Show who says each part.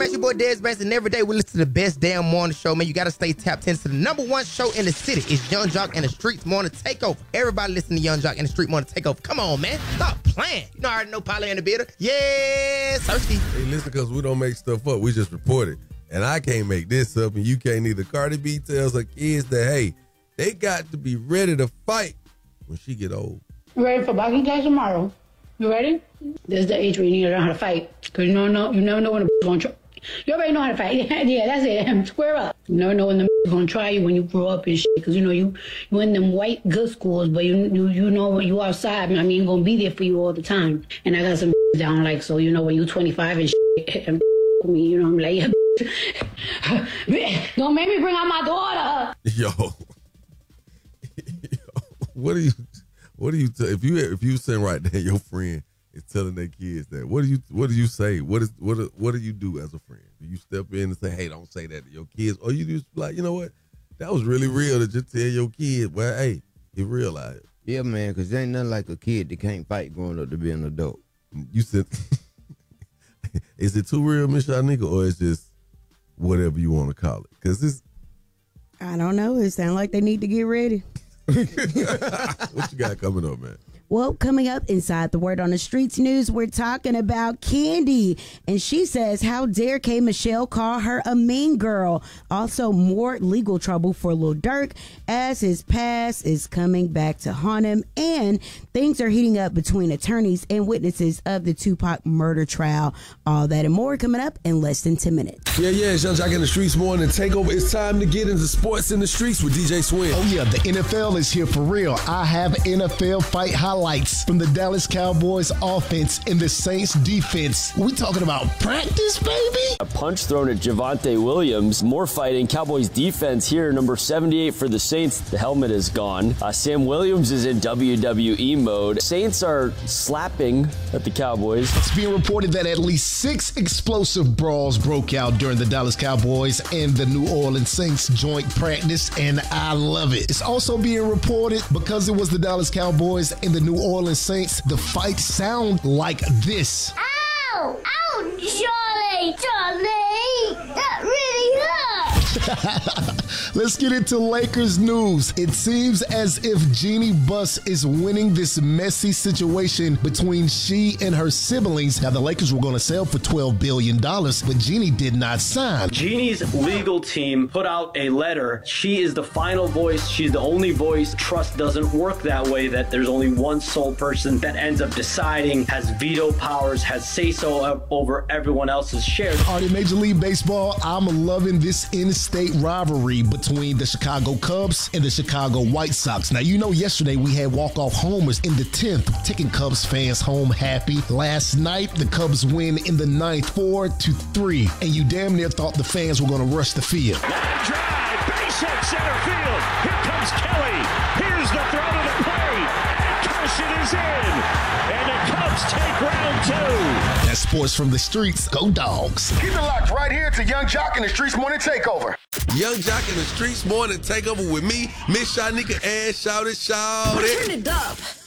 Speaker 1: man? It's your boy Dez Banks, and every day we listen to the best damn morning show, man. You got to stay tapped into the number one show in the city. It's Young Jock and the Streets Morning Takeover. Everybody listen to Young Jock and the Street Morning Takeover. Come on, man. Stop playing. You know I already know Polly and the Bitter. Yeah, thirsty.
Speaker 2: Hey, listen, because we don't make stuff up. We just report it. And I can't make this up, and you can't either. Cardi B tells her kids that, hey, they got to be ready to fight when she get old.
Speaker 3: You ready for boxing class tomorrow? You ready? This is the age where you need to learn how to fight. Because you never know when the going to try. You already know how to fight. Yeah, that's it. Square up. You never know when the going to try you when you grow up and shit. Because, you in them white good schools, but you know when you outside, I mean, ain't going to be there for you all the time. And I got some down like, so, when you 25 and shit, and me, I'm like, yeah, don't make me bring out my daughter.
Speaker 2: Yo, what do you if you sitting right there, your friend is telling their kids that, what do you say? What do you do as a friend? Do you step in and say, hey, don't say that to your kids? Or you just like, you know what? That was really real to just tell your kid, well, hey, you realize it.
Speaker 4: Yeah, man, because there ain't nothing like a kid that can't fight growing up to be an adult.
Speaker 2: You said, is it too real, Miss Shanika, or is just whatever you want to call it? Because this,
Speaker 5: I don't know. It sounds like they need to get ready.
Speaker 2: What you got coming up, man?
Speaker 5: Well, coming up inside the Word on the Streets news, we're talking about Kandi. And she says, how dare K. Michelle call her a mean girl? Also, more legal trouble for Lil Durk as his past is coming back to haunt him. And things are heating up between attorneys and witnesses of the Tupac murder trial. All that and more coming up in less than 10 minutes.
Speaker 6: Yeah, it's Young Jock in the Streets Morning Takeover. It's time to get into sports in the streets with DJ Swin.
Speaker 7: Oh, yeah, the NFL is here for real. I have NFL fight highlights from the Dallas Cowboys offense and the Saints defense. We talking about practice, baby?
Speaker 8: A punch thrown at Javonte Williams. More fighting. Cowboys defense here, number 78 for the Saints. The helmet is gone. Sam Williams is in WWE mode. Saints are slapping at the Cowboys.
Speaker 7: It's being reported that at least 6 explosive brawls broke out during the Dallas Cowboys and the New Orleans Saints joint practice, and I love it. It's also being reported because it was the Dallas Cowboys and the New Orleans Saints, the fight sound like this.
Speaker 9: Ow! Ow, Charlie! That really hurt!
Speaker 7: Let's get into Lakers news. It seems as if Jeannie Buss is winning this messy situation between she and her siblings. Now, the Lakers were going to sell for $12 billion, but Jeannie did not sign.
Speaker 10: Jeannie's legal team put out a letter. She is the final voice. She's the only voice. Trust doesn't work that way, that there's only one sole person that ends up deciding, has veto powers, has say-so over everyone else's shares.
Speaker 7: All right, Major League Baseball, I'm loving this in-state rivalry between the Chicago Cubs and the Chicago White Sox. Now, yesterday we had walk-off homers in the 10th, taking Cubs fans home happy. Last night, the Cubs win in the 9th, 4-3, and you damn near thought the fans were going to rush the field.
Speaker 11: Line drive, base hit center field. Here comes Kelly. Here's the throw to the plate, and Carson is in, and the Cubs take round 2.
Speaker 7: That's sports from the streets. Go Dogs.
Speaker 12: Keep it locked right here to Young Jock in the Streets Morning Takeover.
Speaker 2: Young Jock in the Streets Morning Takeover with me, Miss Shanika, and Shout It.
Speaker 13: Turn it up.